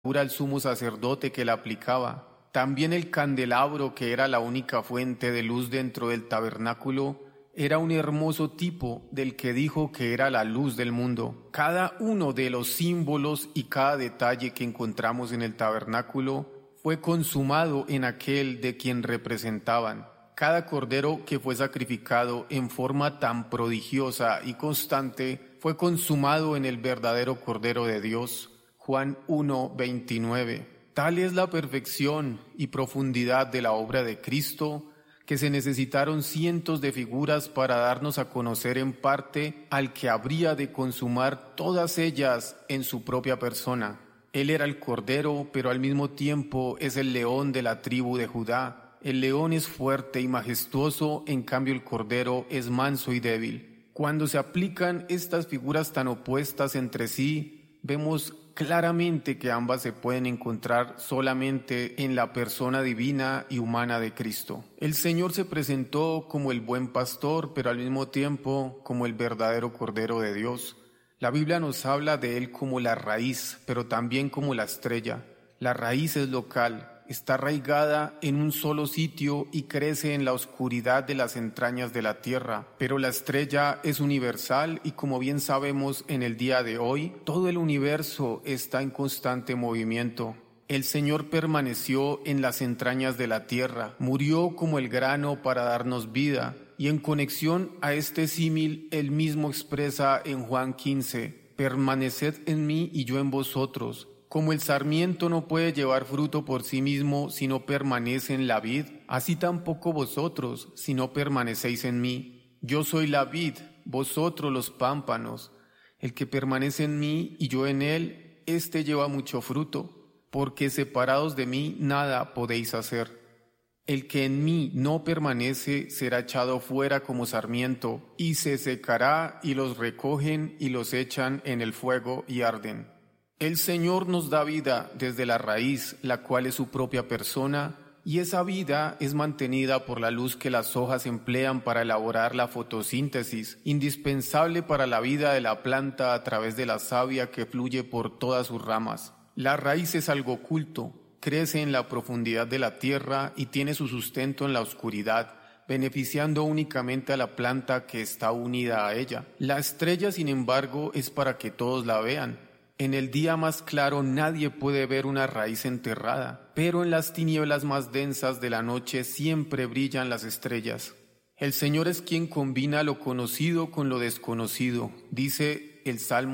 al sumo sacerdote que la aplicaba. También el candelabro, que era la única fuente de luz dentro del tabernáculo, era un hermoso tipo del que dijo que era la luz del mundo. Cada uno de los símbolos y cada detalle que encontramos en el tabernáculo fue consumado en aquel de quien representaban. Cada cordero que fue sacrificado en forma tan prodigiosa y constante fue consumado en el verdadero Cordero de Dios. Juan 1:29. Tal es la perfección y profundidad de la obra de Cristo, que se necesitaron cientos de figuras para darnos a conocer en parte al que habría de consumar todas ellas en su propia persona. Él era el Cordero, pero al mismo tiempo es el león de la tribu de Judá. El león es fuerte y majestuoso, en cambio el Cordero es manso y débil. Cuando se aplican estas figuras tan opuestas entre sí, vemos claramente que ambas se pueden encontrar solamente en la persona divina y humana de Cristo. El Señor se presentó como el buen pastor, pero al mismo tiempo como el verdadero Cordero de Dios. La Biblia nos habla de Él como la raíz, pero también como la estrella. La raíz es local, está arraigada en un solo sitio y crece en la oscuridad de las entrañas de la tierra. Pero la estrella es universal y, como bien sabemos en el día de hoy, todo el universo está en constante movimiento. El Señor permaneció en las entrañas de la tierra, murió como el grano para darnos vida, y en conexión a este símil, Él mismo expresa en Juan 15, «Permaneced en mí y yo en vosotros». Como el sarmiento no puede llevar fruto por sí mismo si no permanece en la vid, así tampoco vosotros si no permanecéis en mí. Yo soy la vid, vosotros los pámpanos. El que permanece en mí y yo en él, éste lleva mucho fruto, porque separados de mí nada podéis hacer. El que en mí no permanece será echado fuera como sarmiento, y se secará, y los recogen y los echan en el fuego y arden. El Señor nos da vida desde la raíz, la cual es su propia persona, y esa vida es mantenida por la luz que las hojas emplean para elaborar la fotosíntesis, indispensable para la vida de la planta a través de la savia que fluye por todas sus ramas. La raíz es algo oculto, crece en la profundidad de la tierra y tiene su sustento en la oscuridad, beneficiando únicamente a la planta que está unida a ella. La estrella, sin embargo, es para que todos la vean. En el día más claro nadie puede ver una raíz enterrada, pero en las tinieblas más densas de la noche siempre brillan las estrellas. El Señor es quien combina lo conocido con lo desconocido, dice el Salmo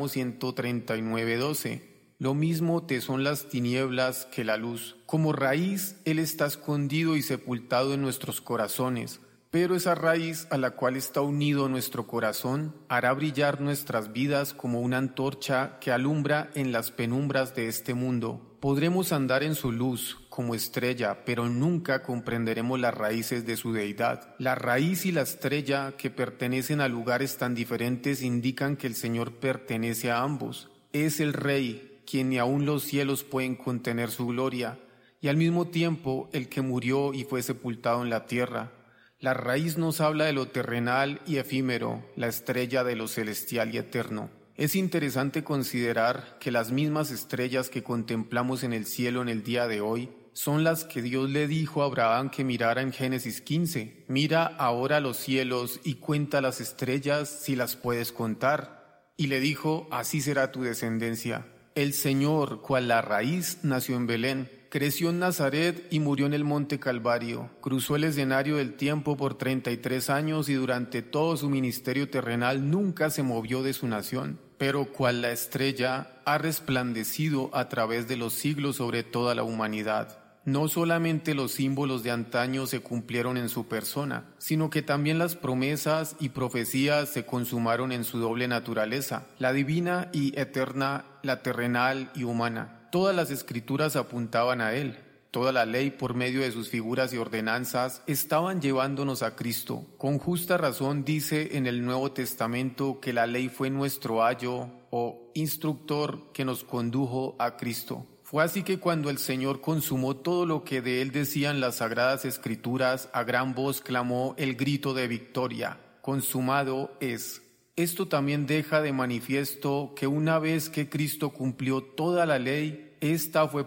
139:12. Lo mismo te son las tinieblas que la luz. Como raíz, Él está escondido y sepultado en nuestros corazones. Pero esa raíz a la cual está unido nuestro corazón hará brillar nuestras vidas como una antorcha que alumbra en las penumbras de este mundo. Podremos andar en su luz como estrella, pero nunca comprenderemos las raíces de su deidad. La raíz y la estrella, que pertenecen a lugares tan diferentes, indican que el Señor pertenece a ambos. Es el Rey, quien ni aun los cielos pueden contener su gloria, y al mismo tiempo el que murió y fue sepultado en la tierra. La raíz nos habla de lo terrenal y efímero, la estrella de lo celestial y eterno. Es interesante considerar que las mismas estrellas que contemplamos en el cielo en el día de hoy son las que Dios le dijo a Abraham que mirara en Génesis 15. Mira ahora los cielos y cuenta las estrellas si las puedes contar. Y le dijo, así será tu descendencia. El Señor, cual la raíz, nació en Belén. Creció en Nazaret y murió en el monte Calvario. Cruzó el escenario del tiempo por 33 años y durante todo su ministerio terrenal nunca se movió de su nación. Pero cual la estrella ha resplandecido a través de los siglos sobre toda la humanidad. No solamente los símbolos de antaño se cumplieron en su persona, sino que también las promesas y profecías se consumaron en su doble naturaleza, la divina y eterna, la terrenal y humana. Todas las escrituras apuntaban a Él. Toda la ley, por medio de sus figuras y ordenanzas, estaban llevándonos a Cristo. Con justa razón dice en el Nuevo Testamento que la ley fue nuestro ayo o instructor que nos condujo a Cristo. Fue así que cuando el Señor consumó todo lo que de Él decían las Sagradas Escrituras, a gran voz clamó el grito de victoria: consumado es. Esto también deja de manifiesto que una vez que Cristo cumplió toda la ley, esta fue